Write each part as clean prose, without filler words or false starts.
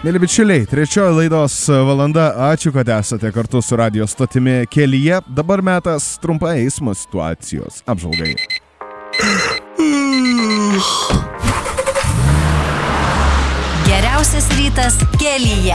Mėly bičiuliai, trečioji laidos valanda, ačiū, kad esate kartu su radio stotimi kelyje. Dabar metas trumpai eismo situacijos apžvalgai. Geriausias rytas kelyje.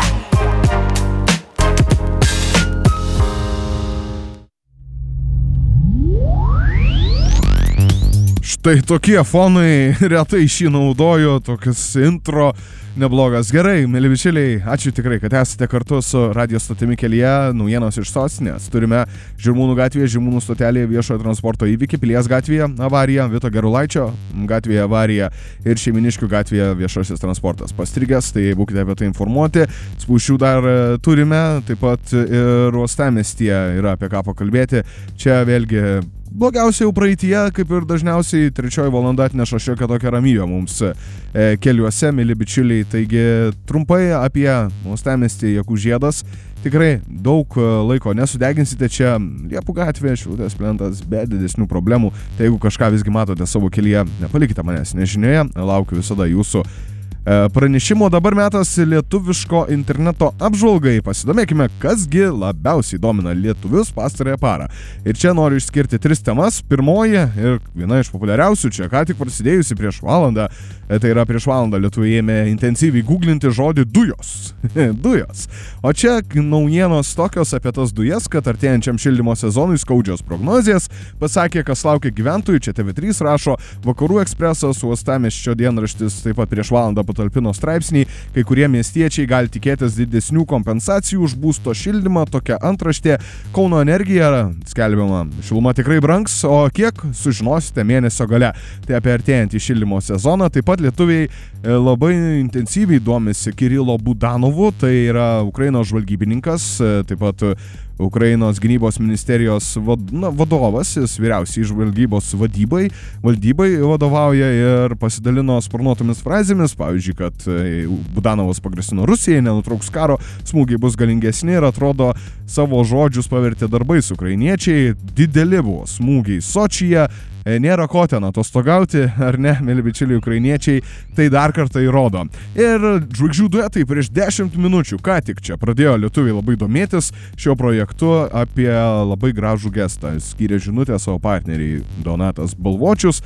Štai tokie fonai, retai šį naudoju, tokius intro neblogas. Gerai, mėly bičiuliai, ačiū tikrai, kad esate kartu su radio stotimi kelyje. Naujienos iš sostinės. Turime Žirmūnų gatvėje, Žirmūnų stotelėje viešojo transporto įvykį, Pilies gatvėje avarija, Vito Gerulaičio gatvėje avarija ir Šeiminiškių gatvėje viešasis transportas pastrigęs, tai būkite apie tai informuoti. Spūsčių dar turime, taip pat ir uostamiestyje yra apie ką pakalbėti. Čia vėlgi blogiausia jau praeityje, kaip ir dažniausiai trečioji valanda atneša šiokią tokią ramybę mums keliuose, mėly bičiuliai. Taigi trumpai apie uostamiestį Jakų žiedas. Tikrai daug laiko nesudeginsite čia. Liepų gatvė, Šilutės plentas, be didesnių problemų. Tai jeigu kažką visgi matote savo kelyje, nepalikite manęs nežinioje. Laukiu visada jūsų pranešimo. Dabar metas lietuviško interneto apžvalgai. Pasidomėkime, kasgi labiausiai domina lietuvius pastarąją parą. Ir čia noriu išskirti 3 temas. Pirmoji ir viena iš populiariausių, čia ką tik prasidėjusi prieš valandą. Tai yra prieš valandą lietuviai ėmė intensyviai googlinti žodį dujos. Dujos. O čia naujienos tokios apie tas dujas, kad artėjančiam šildymo sezonui skaudžios prognozijas. Pasakė, kas laukia gyventojų. Čia TV3 rašo, Vakarų ekspresas, uostamiesčio dienraštis taip pat prieš valandą patalpino straipsnį, kai kurie miestiečiai gali tikėtis didesnių kompensacijų už būsto šildymą. Tokia antraštė. Kauno Energija skelbiama, šiluma tikrai brangs, o kiek sužinosite mėnesio gale. Tai apie artėjantį šildymo sezoną. Taip pat lietuviai labai intensyviai domisi Kirilo Budanovu, tai yra Ukrainos žvalgybininkas, taip pat Ukrainos gynybos ministerijos vadovas, jis vyriausiai žvalgybos valdybai vadovauja ir pasidalino sparnuotomis frazėmis, pavyzdžiui, kad Budanovas pagrasino Rusijai, nenutrauks karo, smūgiai bus galingesni ir atrodo savo žodžius pavertė darbais ukrainiečiai. Dideli buvo smūgiai Sočyje. Nėra ko ten atostogauti, ar ne, mėly bičiuliai ukrainiečiai, tai dar kartą įrodo. Ir žvaigždžių duetai prieš 10 minučių, ką tik čia pradėjo lietuviai labai domėtis šio projektu, apie labai gražų gestą. Skyrė žinutę savo partneriai Donatas Balvočius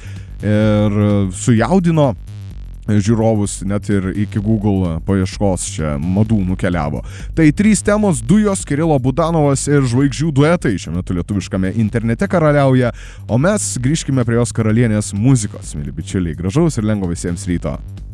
ir sujaudino žiūrovus, net ir iki Google paieškos čia madų nukeliavo. Tai 3 temos: dujos, Kirilo Budanovas ir žvaigždžių duetai šiuo metu lietuviškame internete karaliauja, o mes grįžkime prie jos karalienės muzikos, mėly bičiuliai. Gražaus ir lengvo visiems ryto.